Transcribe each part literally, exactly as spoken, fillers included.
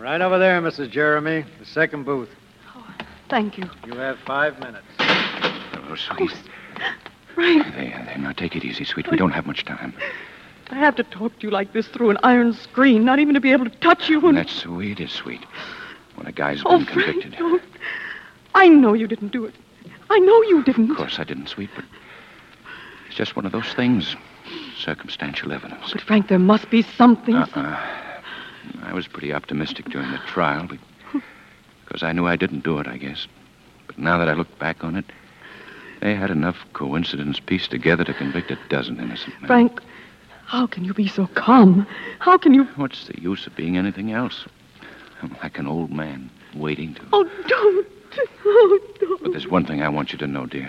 Right over there, Missus Jeremy. The second booth. Oh, thank you. You have five minutes. Oh, sweet. Oh, Frank. There, there. Now, take it easy, sweet. We don't have much time. I have to talk to you like this through an iron screen, not even to be able to touch you when... That's sweet is sweet. When a guy's been oh, convicted. Frank, don't. I know you didn't do it. I know you didn't. Of course I didn't, sweet, but it's just one of those things. Circumstantial evidence. But, Frank, there must be something... Uh-uh. I was pretty optimistic during the trial, because I knew I didn't do it, I guess. But now that I look back on it, they had enough coincidence pieced together to convict a dozen innocent men. Frank, how can you be so calm? How can you... What's the use of being anything else? I'm like an old man waiting to... Oh, don't. Oh, don't. But there's one thing I want you to know, dear.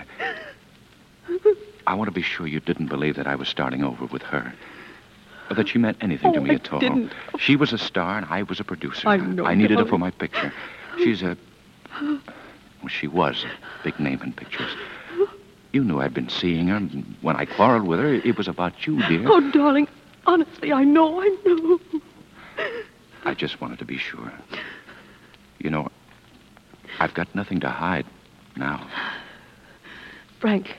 I want to be sure you didn't believe that I was starting over with her. Or that she meant anything oh, to me I at all. Didn't. She was a star and I was a producer. I know. I needed darling. her for my picture. She's a... Well, she was a big name in pictures. You knew I'd been seeing her, and when I quarreled with her, it was about you, dear. Oh, darling, honestly, I know, I know. I just wanted to be sure. You know, I've got nothing to hide now. Frank,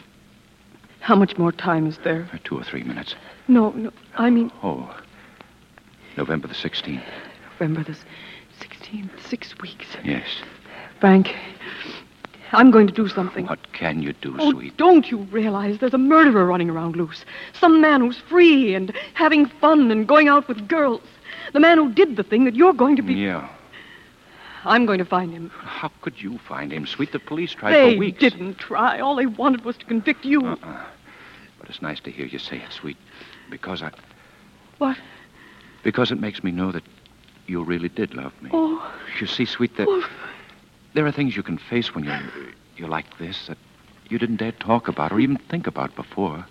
how much more time is there? Two or three minutes. No, no, I mean... Oh, November the sixteenth. November the sixteenth, six weeks. Yes. Frank, I'm going to do something. What can you do, oh, sweet? Don't you realize there's a murderer running around loose? Some man who's free and having fun and going out with girls. The man who did the thing that you're going to be... Yeah. I'm going to find him. How could you find him, sweet? The police tried they for weeks. They didn't try. All they wanted was to convict you. Uh-uh. But it's nice to hear you say it, sweet. Because I... What? Because it makes me know that you really did love me. Oh. You see, sweet, that... Oh. There are things you can face when you're, you're like this that you didn't dare talk about or even think about before.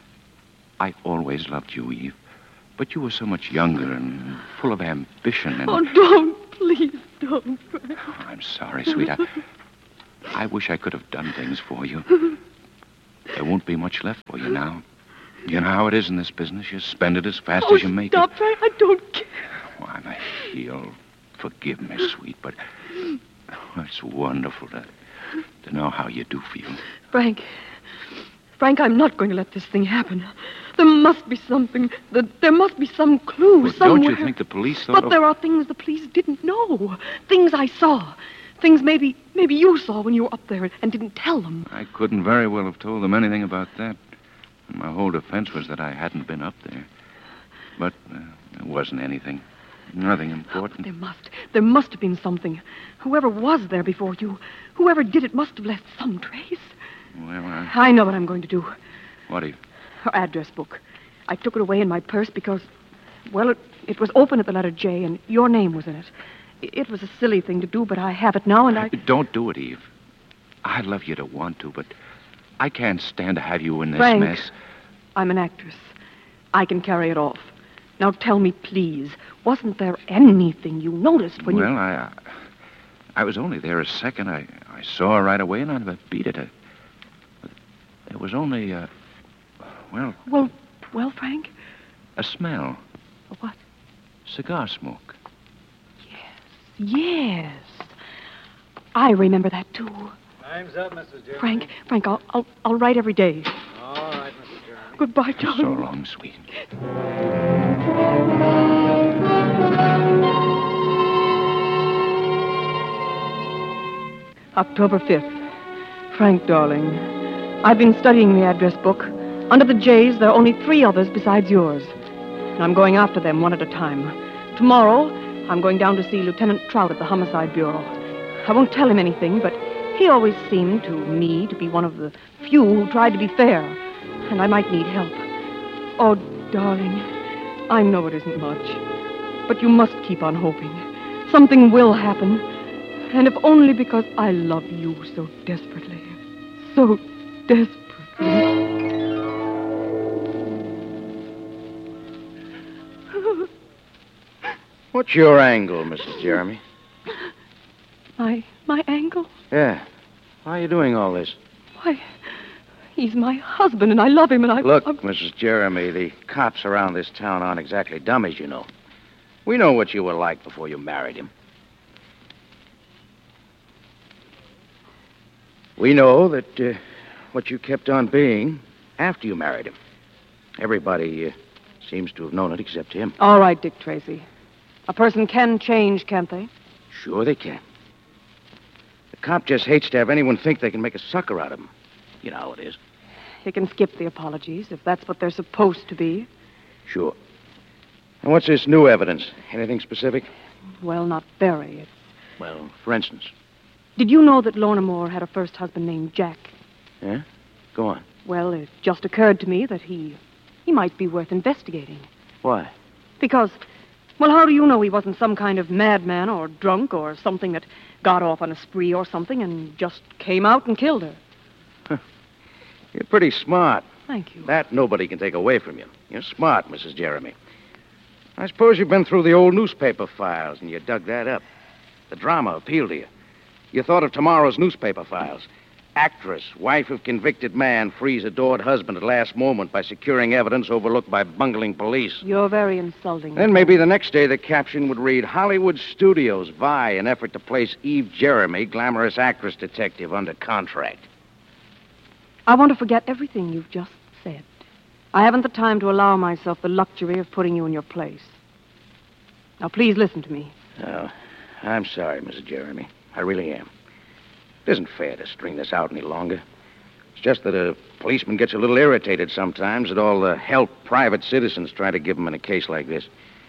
I always loved you, Eve. But you were so much younger and full of ambition and... Oh, don't. Please don't, Frank. Oh, I'm sorry, sweet. I, I wish I could have done things for you. There won't be much left for you now. You know how it is in this business. You spend it as fast oh, as you make stop, it. Frank. I don't care. Oh, I'm a heel. Forgive me, sweet, but... Oh, it's wonderful to, to know how you do feel. Frank, Frank, I'm not going to let this thing happen. There must be something. There must be some clue Well, somewhere. don't you think the police thought... But of... there are things the police didn't know. Things I saw. Things maybe maybe you saw when you were up there and didn't tell them. I couldn't very well have told them anything about that. My whole defense was that I hadn't been up there. But uh, there wasn't anything. Nothing important. But there must. There must have been something. Whoever was there before you, whoever did it must have left some trace. Well, I... I know what I'm going to do. What do you... Her address book. I took it away in my purse because, well, it, it was open at the letter J, and your name was in it. It, it was a silly thing to do, but I have it now, and I... Don't do it, Eve. I'd love you to want to, but I can't stand to have you in this Frank, mess. I'm an actress. I can carry it off. Now tell me, please, wasn't there anything you noticed when well, you... Well, I... Uh, I was only there a second. I, I saw her right away, and I never beat it. There was only, uh... Well... Well, well, Frank? A smell. A what? Cigar smoke. Yes, yes. I remember that, too. Time's up, Missus Jeremy. Frank, Frank, I'll, I'll, I'll write every day. All right, Missus Jeremy. Goodbye, darling. So long, sweet. October fifth. Frank, darling, I've been studying the address book. Under the J's, there are only three others besides yours. And I'm going after them one at a time. Tomorrow, I'm going down to see Lieutenant Trout at the Homicide Bureau. I won't tell him anything, but he always seemed to me to be one of the few who tried to be fair. And I might need help. Oh, darling, I know it isn't much. But you must keep on hoping. Something will happen. And if only because I love you so desperately. So desperately. What's your angle, Missus Jeremy? My, my angle? Yeah. Why are you doing all this? Why, he's my husband, and I love him, and I... Look, I'm... Missus Jeremy, the cops around this town aren't exactly dummies, you know. We know what you were like before you married him. We know that uh, what you kept on being after you married him. Everybody uh, seems to have known it except him. All right, Dick Tracy. A person can change, can't they? Sure they can. The cop just hates to have anyone think they can make a sucker out of him. You know how it is. He can skip the apologies if that's what they're supposed to be. Sure. And what's this new evidence? Anything specific? Well, not very. It's... Well, for instance. Did you know that Lorna Moore had a first husband named Jack? Yeah? Go on. Well, it just occurred to me that he... he might be worth investigating. Why? Because, well, how do you know he wasn't some kind of madman or drunk or something that got off on a spree or something and just came out and killed her? You're pretty smart. Thank you. That nobody can take away from you. You're smart, Missus Jeremy. I suppose you've been through the old newspaper files and you dug that up. The drama appealed to you. You thought of tomorrow's newspaper files. Actress, wife of convicted man, frees adored husband at last moment by securing evidence overlooked by bungling police. You're very insulting. Then maybe the next day the caption would read, Hollywood Studios vie in effort to place Eve Jeremy, glamorous actress detective, under contract. I want to forget everything you've just said. I haven't the time to allow myself the luxury of putting you in your place. Now, please listen to me. Oh, I'm sorry, Missus Jeremy. I really am. It isn't fair to string this out any longer. It's just that a policeman gets a little irritated sometimes at all the help private citizens try to give him in a case like this.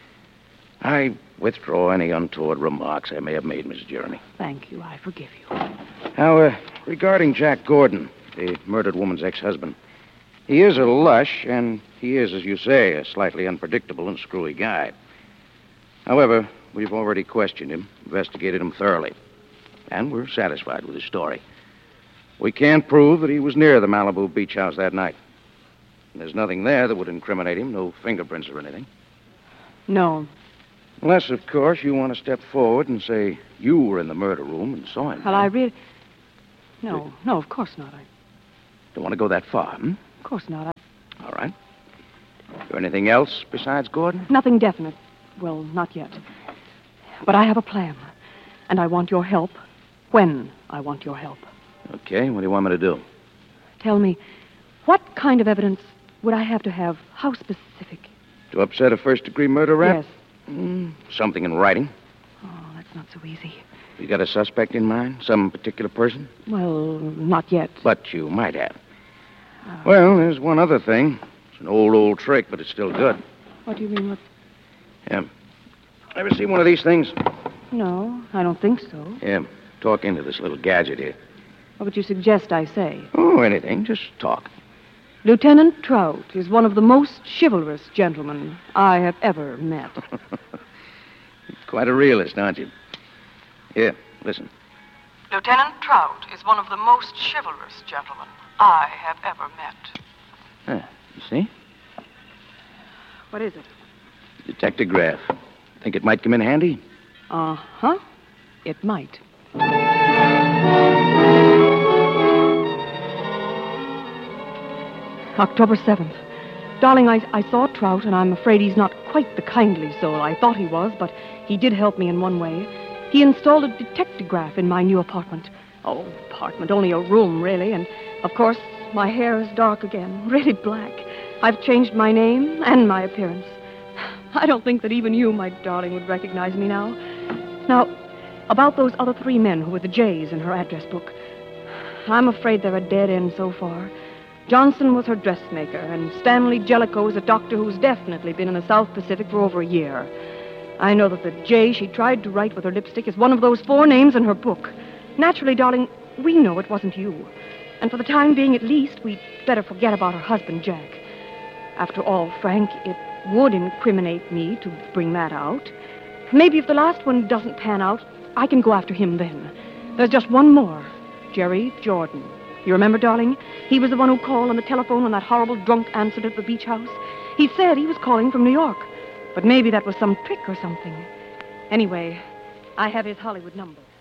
I withdraw any untoward remarks I may have made, Missus Jeremy. Thank you. I forgive you. Now, uh, regarding Jack Gordon, the murdered woman's ex-husband, he is a lush, and he is, as you say, a slightly unpredictable and screwy guy. However, we've already questioned him, investigated him thoroughly, and we're satisfied with his story. We can prove that he was near the Malibu beach house that night. And there's nothing there that would incriminate him, no fingerprints or anything. No. Unless, of course, you want to step forward and say you were in the murder room and saw him. Well, I really... No, no, of course not. I... Don't want to go that far, hmm? Of course not. I... All right. Is anything else besides Gordon? Nothing definite. Well, not yet. But I have a plan. And I want your help when I want your help. Okay, what do you want me to do? Tell me, what kind of evidence would I have to have? How specific? To upset a first-degree murder rap? Yes. Mm, something in writing. Oh, that's not so easy. You got a suspect in mind? Some particular person? Well, not yet. But you might have. Uh, well, there's one other thing. It's an old, old trick, but it's still good. What do you mean? What? Yeah. Ever see one of these things? No, I don't think so. Yeah. Talk into this little gadget here. What would you suggest I say? Oh, anything. Just talk. Lieutenant Trout is one of the most chivalrous gentlemen I have ever met. Quite a realist, aren't you? Here, listen. Lieutenant Trout is one of the most chivalrous gentlemen I have ever met. Ah, you see? What is it? Detectograph. Think it might come in handy? Uh-huh. It might. October seventh. Darling, I, I saw Trout, and I'm afraid he's not quite the kindly soul I thought he was, but he did help me in one way. He installed a detectograph in my new apartment. Oh, apartment, only a room, really, and, of course, my hair is dark again, really black. I've changed my name and my appearance. I don't think that even you, my darling, would recognize me now. Now, about those other three men who were the J's in her address book. I'm afraid they're a dead end so far. Johnson was her dressmaker, and Stanley Jellicoe is a doctor who's definitely been in the South Pacific for over a year. I know that the J she tried to write with her lipstick is one of those four names in her book. Naturally, darling, we know it wasn't you. And for the time being, at least, we'd better forget about her husband, Jack. After all, Frank, it would incriminate me to bring that out. Maybe if the last one doesn't pan out, I can go after him then. There's just one more. Jerry Jordan. You remember, darling? He was the one who called on the telephone when that horrible drunk answered at the beach house. He said he was calling from New York. But maybe that was some trick or something. Anyway, I have his Hollywood number.